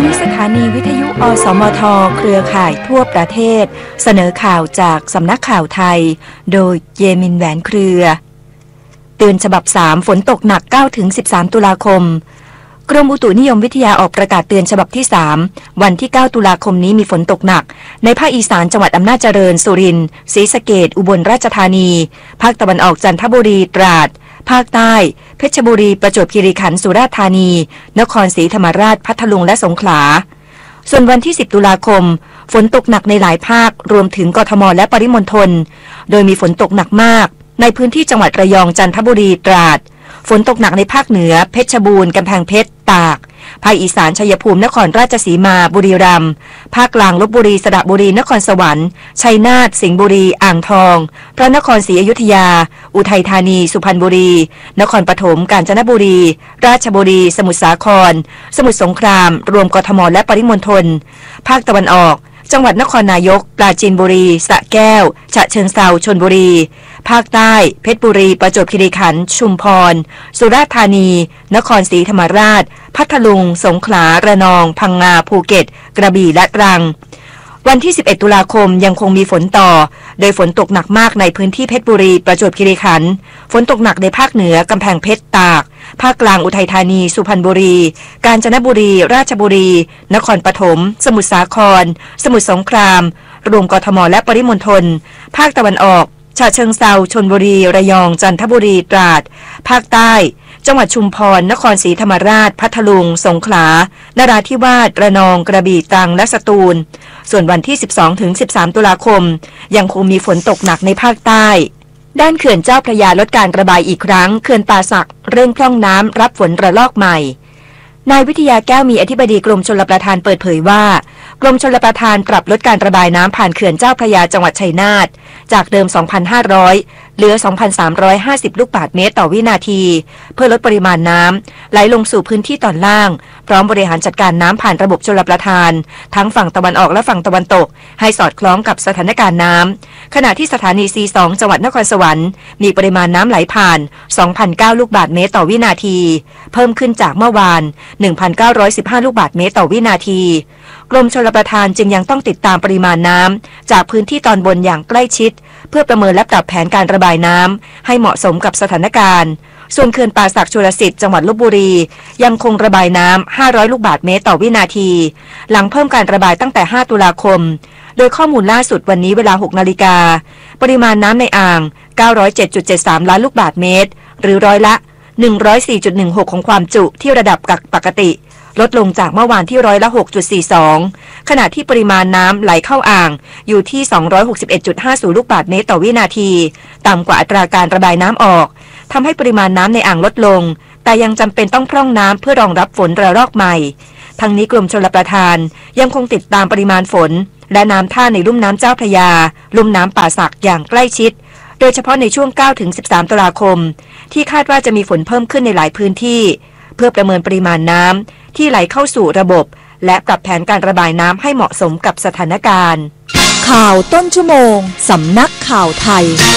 นี้สถานีวิทยุอสมทเครือข่ายทั่วประเทศเสนอข่าวจากสำนักข่าวไทยโดยเยมินแหวนเครือเตือนฉบับ3ฝนตกหนัก 9-13 ตุลาคมกรมอุตุนิยมวิทยาออกประกาศเตือนฉบับที่3วันที่9ตุลาคมนี้มีฝนตกหนักในภาคอีสานจังหวัดอำนาจเจริญสุรินทร์ศรีสะเกษอุบลราชธานีภาคตะวันออกจันทบุรีตราดภาคใต้เพชรบุรีประจวบคีรีขันธ์สุราษฎร์ธานีนครศรีธรรมราชพัทลุงและสงขลาส่วนวันที่10ตุลาคมฝนตกหนักในหลายภาครวมถึงกทมและปริมณฑลโดยมีฝนตกหนักมากในพื้นที่จังหวัดระยองจันทบุรีตราดฝนตกหนักในภาคเหนือเพชรบูรณ์กำแพงเพชรตากภาคอีสานชัยภูมินครราชสีมาบุรีรัมย์ภาคกลางลพบุรีสระบุรีนครสวรรค์ชัยนาทสิงห์บุรีอ่างทองพระนครศรีอยุธยาอุทัยธานีสุพรรณบุรีนครปฐมกาญจนบุรีราชบุรีสมุทรสาครสมุทรสงครามรวมกทมและปริมณฑลภาคตะวันออกจังหวัดนครนายกปราจีนบุรีสระแก้วฉะเชิงเทราชลบุรีภาคใต้เพชรบุรีประจวบคีรีขันธ์ชุมพรสุราษฎร์ธานีนครศรีธรรมราชพัทลุงสงขลาระนองพังงาภูเก็ตกระบี่และตรังวันที่11ตุลาคมยังคงมีฝนต่อโดยฝนตกหนักมากในพื้นที่เพชรบุรีประจวบคีรีขันธ์ฝนตกหนักในภาคเหนือกำแพงเพชรตากภาคกลางอุทัยธานีสุพรรณบุรีกาญจนบุรีราชบุรีนครปฐมสมุทรสาครสมุทรสงครามรวมกทมและปริมณฑลภาคตะวันออกฉะเชิงเทราชลบุรีระยองจันทบุรีตราดภาคใต้จังหวัดชุมพรนครศรีธรรมราชพัทลุงสงขลานราธิวาสระนองกระบี่ตรังและสตูลส่วนวันที่ 12-13 ตุลาคมยังคงมีฝนตกหนักในภาคใต้ด้านเขื่อนเจ้าพระยาลดการระบายอีกครั้งเขื่อนป่าสักเร่งพร่องน้ำรับฝนระลอกใหม่นายวิทยาแก้วมีอธิบดีกรมชลประทานเปิดเผยว่ากรมชลประทานปรับลดการระบายน้ำผ่านเขื่อนเจ้าพระยาจังหวัดชัยนาทจากเดิม 2,500 เหลือ 2,350 ลูกบาศก์เมตรต่อวินาทีเพื่อลดปริมาณน้ำไหลลงสู่พื้นที่ตอนล่างพร้อมบริหารจัดการน้ำผ่านระบบชลประทานทั้งฝั่งตะวันออกและฝั่งตะวันตกให้สอดคล้องกับสถานการณ์น้ำขณะที่สถานี C2 จังหวัดนครสวรรค์มีปริมาณน้ำไหลผ่าน 2,009 ลูกบาศก์เมตรต่อวินาทีเพิ่มขึ้นจากเมื่อวาน 1,915 ลูกบาศก์เมตรต่อวินาทีกรมชลประทานจึงยังต้องติดตามปริมาณน้ำจากพื้นที่ตอนบนอย่างใกล้ชิดเพื่อประเมินและปรับแผนการระบายน้ำให้เหมาะสมกับสถานการณ์ส่วนเขื่อนป่าสักชลสิทธิ์จังหวัดลพบุรียังคงระบายน้ำ500ลูกบาศก์เมตรต่อวินาทีหลังเพิ่มการระบายตั้งแต่5ตุลาคมโดยข้อมูลล่าสุดวันนี้เวลา 6 นาฬิกาปริมาณน้ำในอ่าง 907.73 ล้านลูกบาศก์เมตรหรือร้อยละ 104.16 ของความจุที่ระดับปกติลดลงจากเมื่อวานที่ร้อยละ 6.42 ขณะที่ปริมาณน้ำไหลเข้าอ่างอยู่ที่ 261.50 ลูกบาศก์เมตรต่อวินาทีต่ำกว่าอัตราการระบายน้ำออกทำให้ปริมาณน้ำในอ่างลดลงแต่ยังจำเป็นต้องพร่องน้ำเพื่อรองรับฝนระลอกใหม่ทั้งนี้กรมชลประทานยังคงติดตามปริมาณฝนและน้ำท่าในลุ่มน้ำเจ้าพระยาลุ่มน้ำป่าสักอย่างใกล้ชิดโดยเฉพาะในช่วง 9-13 ตุลาคมที่คาดว่าจะมีฝนเพิ่มขึ้นในหลายพื้นที่เพื่อประเมินปริมาณน้ำที่ไหลเข้าสู่ระบบและปรับแผนการระบายน้ำให้เหมาะสมกับสถานการณ์ข่าวต้นชั่วโมงสำนักข่าวไทย